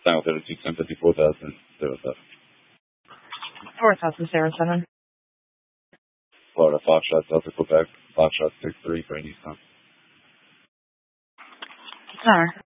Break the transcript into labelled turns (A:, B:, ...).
A: Simultaneously 1054,007.
B: 4007.
A: Florida Foxtrot, Delta Quebec, Foxtrot 63 for Nissan.
B: Sir.